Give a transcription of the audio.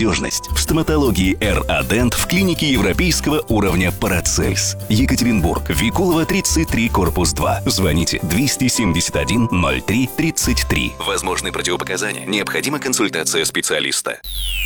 надежность. В стоматологии РАДент в клинике европейского уровня Парацельс. Екатеринбург. Викулова, 33, корпус 2. Звоните 271 03 33. Возможны противопоказания. Необходима консультация специалиста.